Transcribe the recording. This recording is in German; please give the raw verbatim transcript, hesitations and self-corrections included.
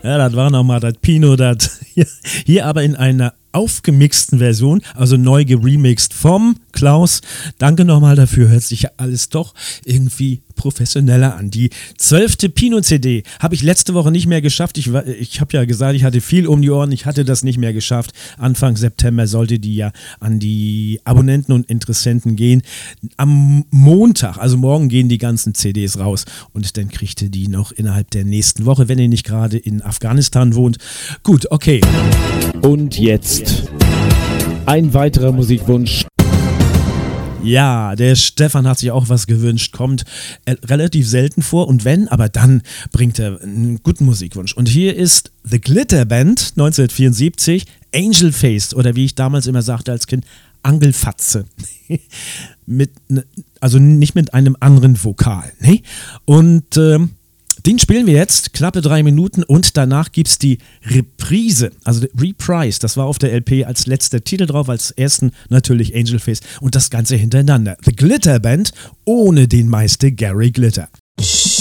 Ja, das war nochmal das Pino, das hier, hier aber in einer aufgemixten Version, also neu geremixed vom Klaus. Danke nochmal dafür, hört sich ja alles doch irgendwie professioneller an. Die zwölfte Pino-C D habe ich letzte Woche nicht mehr geschafft. Ich, ich habe ja gesagt, ich hatte viel um die Ohren, ich hatte das nicht mehr geschafft. Anfang September sollte die ja an die Abonnenten und Interessenten gehen. Am Montag, also morgen, gehen die ganzen C Ds raus und dann kriegt ihr die noch innerhalb der nächsten Woche, wenn ihr nicht gerade in Afghanistan wohnt. Gut, okay. Und jetzt ein weiterer Musikwunsch. Ja, der Stefan hat sich auch was gewünscht, kommt äh, relativ selten vor und wenn, aber dann bringt er einen guten Musikwunsch. Und hier ist The Glitter Band neunzehnhundertvierundsiebzig, Angel Face oder wie ich damals immer sagte als Kind, Angelfatze. mit, also nicht mit einem anderen Vokal. Ne? Und ähm, den spielen wir jetzt, knappe drei Minuten und danach gibt es die Reprise, also Reprise, das war auf der L P als letzter Titel drauf, als ersten natürlich Angel Face und das Ganze hintereinander. The Glitter Band ohne den Meister Gary Glitter.